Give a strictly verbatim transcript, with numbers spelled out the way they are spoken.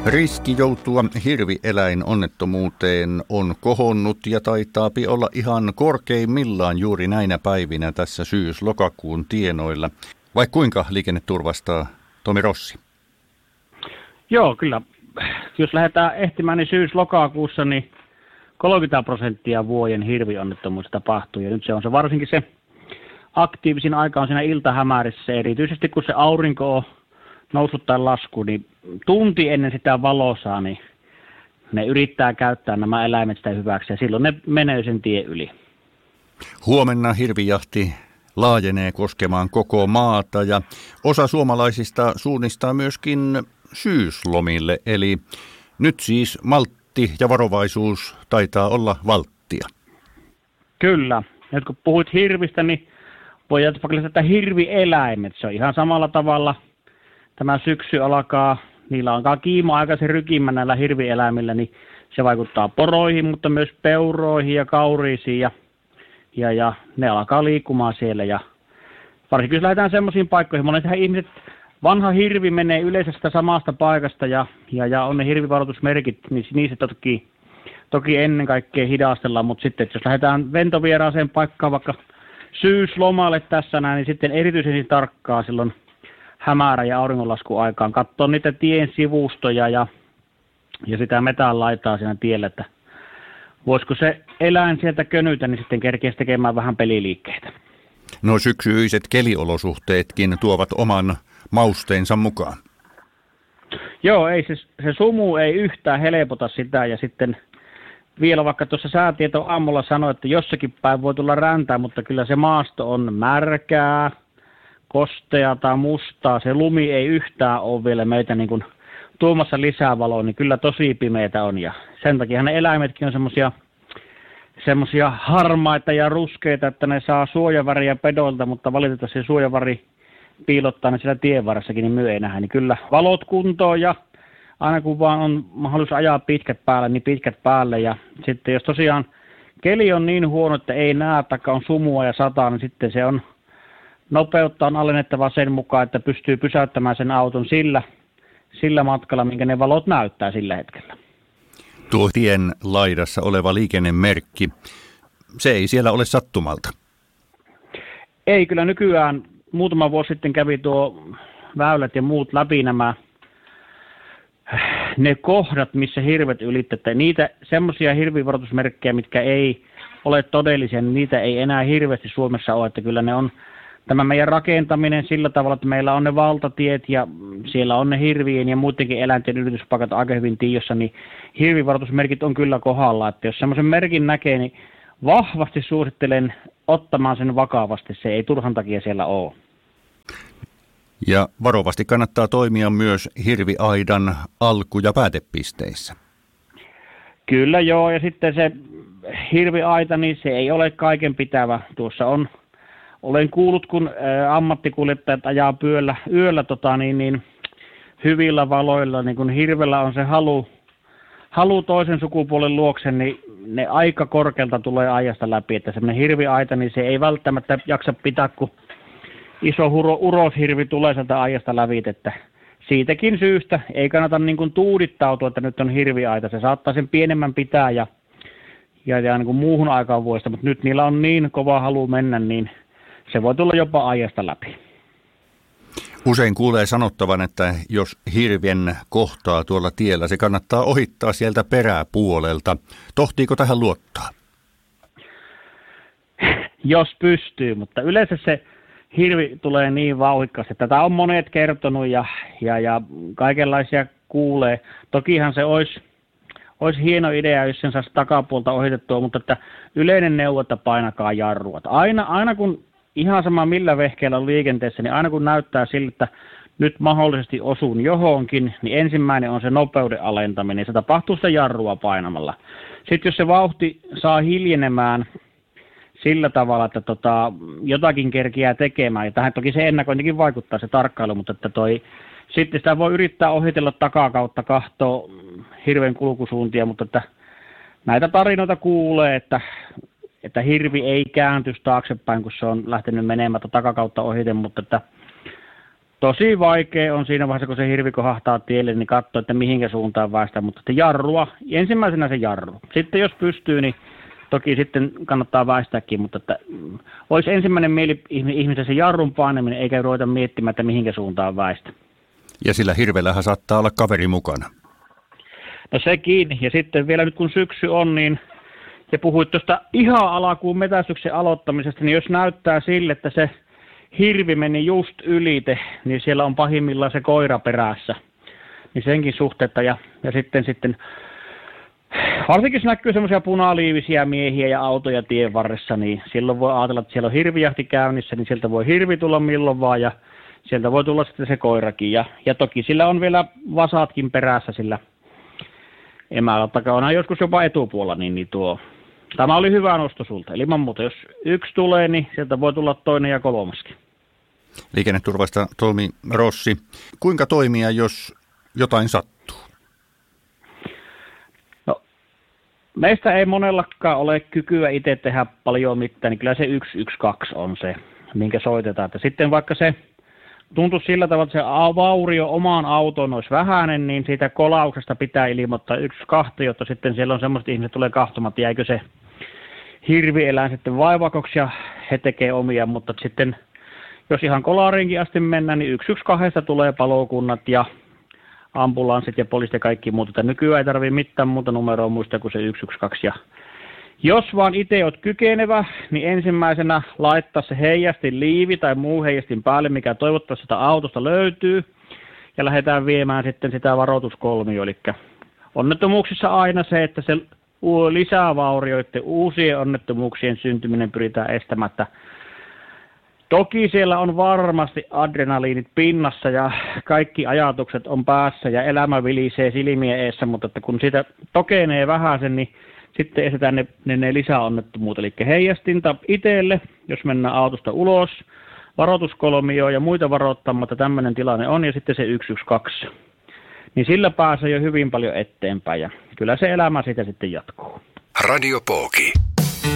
Riski joutua hirvieläinonnettomuuteen on kohonnut ja taitaapi olla ihan korkeimmillaan juuri näinä päivinä tässä syys-lokakuun tienoilla. Vai kuinka liikenneturvasta Tomi Rossi? Joo, kyllä. Jos lähdetään ehtimään, niin syys-lokakuussa niin kolmekymmentä prosenttia vuoden hirvionnettomuus tapahtuu. Ja nyt se on se varsinkin se aktiivisin aika on siinä iltahämärissä, erityisesti kun se aurinko on noussut tai lasku, niin tunti ennen sitä valosaa, niin ne yrittää käyttää nämä eläimet sitä hyväksi ja silloin ne menee sen tie yli. Huomenna hirvijahti laajenee koskemaan koko maata ja osa suomalaisista suunnistaa myöskin syyslomille, eli nyt siis maltti ja varovaisuus taitaa olla valttia. Kyllä. Nyt kun puhuit hirvistä, niin voi jatkaa tätä hirvieläimet. Se on ihan samalla tavalla. Tämä syksy alkaa, niillä alkaa kiima-aika se rykimä näillä hirvieläimillä, niin se vaikuttaa poroihin, mutta myös peuroihin ja kauriisiin ja, ja, ja ne alkaa liikkumaan siellä. Ja varsinkin jos lähdetään semmoisiin paikkoihin, monethan ihmiset, vanha hirvi menee yleensä sitä samasta paikasta ja, ja, ja on ne hirvivaroitusmerkit, niin niissä toki, toki ennen kaikkea hidastellaan, mutta sitten jos lähdetään ventovieraaseen paikkaan vaikka syyslomalle tässä näin, niin sitten erityisesti tarkkaa silloin hämärä- ja auringonlaskuaikaan katsoa niitä tien sivustoja ja, ja sitä metallaitaa siinä tiellä, että voisiko se eläin sieltä könytä, niin sitten kerkeäisi tekemään vähän peliliikkeitä. No syksyiset keliolosuhteetkin tuovat oman mausteensa mukaan. Joo, ei se, se sumu ei yhtään helpota sitä ja sitten vielä vaikka tuossa säätieto aamulla sanoi, että jossakin päin voi tulla räntää, mutta kyllä se maasto on märkää, kostea tai mustaa, se lumi ei yhtään ole vielä meitä niin kuin tuomassa lisää valoa, niin kyllä tosi pimeitä on ja sen takia ne eläimetkin on semmoisia semmoisia harmaita ja ruskeita, että ne saa suojaväriä pedolta, mutta valitettavasti se suojaväri piilottaa ne siellä tienvarassakin, niin myö ei nähdä, niin kyllä valot kuntoon ja aina kun vaan on mahdollisuus ajaa pitkät päälle, niin pitkät päälle ja sitten jos tosiaan keli on niin huono, että ei näe, taikka on sumua ja sataa, niin sitten se on nopeutta on alennettava sen mukaan, että pystyy pysäyttämään sen auton sillä, sillä matkalla, minkä ne valot näyttää sillä hetkellä. Tuo tien laidassa oleva liikennemerkki, se ei siellä ole sattumalta. Ei, kyllä nykyään muutama vuosi sitten kävi tuo väylät ja muut läpi nämä ne kohdat, missä hirvet ylittävät. Niitä semmoisia hirvivaroitusmerkkejä, mitkä ei ole todellisia, niin niitä ei enää hirveästi Suomessa ole, että kyllä ne on tämä meidän rakentaminen sillä tavalla, että meillä on ne valtatiet ja siellä on ne hirvien ja muidenkin eläinten yrityspaikat aika hyvin tiossa, niin hirvivaroitusmerkit on kyllä kohdalla. Että jos semmoisen merkin näkee, niin vahvasti suosittelen ottamaan sen vakavasti. Se ei turhan takia siellä ole. Ja varovasti kannattaa toimia myös hirviaidan alku- ja päätepisteissä. Kyllä joo, ja sitten se hirviaita, niin se ei ole kaiken pitävä. Tuossa on Olen kuullut, kun ä, ammattikuljettajat ajaa pyöllä, yöllä tota, niin, niin, hyvillä valoilla, niin kun hirvellä on se halu, halu toisen sukupuolen luokse, niin ne aika korkealta tulee ajasta läpi. Että semmoinen hirviaita, niin se ei välttämättä jaksa pitää, kun iso huro, uroshirvi tulee sieltä ajasta läpi. Että siitäkin syystä ei kannata niin kun tuudittautua, että nyt on hirviaita. Se saattaa sen pienemmän pitää ja, ja, ja niin kun muuhun aikaan vuodesta, mutta nyt niillä on niin kova halu mennä, niin se voi tulla jopa ajasta läpi. Usein kuulee sanottavan, että jos hirven kohtaa tuolla tiellä, se kannattaa ohittaa sieltä peräpuolelta. Tohtiiko tähän luottaa? Jos pystyy, mutta yleensä se hirvi tulee niin vauhikkaasti. Tätä on monet kertonut ja, ja, ja kaikenlaisia kuulee. Tokihan se olisi, olisi hieno idea, jos sen saisi takapuolta ohitettua, mutta että yleinen neuvo, että painakaa jarrua. Aina, aina kun ihan sama millä vehkeellä on liikenteessä, niin aina kun näyttää siltä, että nyt mahdollisesti osun johonkin, niin ensimmäinen on se nopeuden alentaminen. Se tapahtuu sitä jarrua painamalla. Sitten jos se vauhti saa hiljenemään sillä tavalla, että tota, jotakin kerkiää tekemään, ja tähän toki se ennakointikin vaikuttaa se tarkkailu, mutta että toi, sitten sitä voi yrittää ohitella takakautta, katsoa hirven kulkusuuntia, mutta että näitä tarinoita kuulee, että että hirvi ei kääntyisi taaksepäin, kun se on lähtenyt menemään takakautta ohiten, mutta että tosi vaikea on siinä vaiheessa, kun se hirvi kohahtaa tielle, niin katsoa, että mihinkä suuntaan väistää, mutta että jarrua, ensimmäisenä se jarru. Sitten jos pystyy, niin toki sitten kannattaa väistääkin, mutta että olisi ensimmäinen mieli ihmisen se jarrun painaminen, eikä ruveta miettimään, että mihinkä suuntaan väistä. Ja sillä hirvellähän saattaa olla kaveri mukana. No sekin, ja sitten vielä nyt kun syksy on, niin ja puhuit tuosta ihan alakuun metästyksen aloittamisesta, niin jos näyttää sille, että se hirvi meni just ylite, niin siellä on pahimmillaan se koira perässä. Niin senkin suhteetta ja, ja sitten, sitten varsinkin jos näkyy semmoisia punaliivisiä miehiä ja autoja tien varressa, niin silloin voi ajatella, että siellä on hirvijahti käynnissä, niin sieltä voi hirvi tulla milloin vaan ja sieltä voi tulla sitten se koirakin. Ja, ja toki sillä on vielä vasatkin perässä sillä emällä takana, joskus jopa etupuolella, niin, niin tuo. Tämä oli hyvä nosto sulta. Eli ilman muuta, jos yksi tulee, niin sieltä voi tulla toinen ja kolmaskin. Liikenneturvasta Tomi Rossi. Kuinka toimia, jos jotain sattuu? No, meistä ei monellakaan ole kykyä itse tehdä paljon mitään, niin kyllä se yksi yksi kaksi on se, minkä soitetaan. Että sitten vaikka se tuntuisi sillä tavalla, että se vaurio omaan autoon olisi vähäinen, niin siitä kolauksesta pitää ilmoittaa yksi kahta, jotta sitten siellä on semmoiset ihmiset, tulee kahtomaan, että jäikö se hirvieläin sitten vaivakoksi ja he tekee omia, mutta sitten jos ihan kolariinkin asti mennään, niin yksi yksi kaksi tulee palokunnat ja ambulanssit ja poliisit ja kaikki muut. Että nykyään ei tarvitse mitään muuta numeroa muistaa kuin se yksi yksi kaksi. Ja jos vaan itse olet kykenevä, niin ensimmäisenä laittaa se heijastin liivi tai muu heijastin päälle, mikä toivottavasti sitä autosta löytyy. Ja lähdetään viemään sitten sitä varoituskolmio. Eli onnettomuuksissa aina se, että se lisävaurioiden uusien onnettomuuksien syntyminen pyritään estämättä. Toki siellä on varmasti adrenaliinit pinnassa ja kaikki ajatukset on päässä ja elämä vilisee silmien eessä, mutta että kun siitä tokenee vähäsen, niin sitten estetään ne, ne, ne lisäonnettomuudet. Eli heijastinta itselle, jos mennään autosta ulos, varoituskolmio ja muita varoittamaan, että tämmöinen tilanne on, ja sitten se yksi yksi kaksi. Niin sillä pääsee jo hyvin paljon eteenpäin, ja kyllä se elämä siitä sitten jatkuu. Radio Pooki.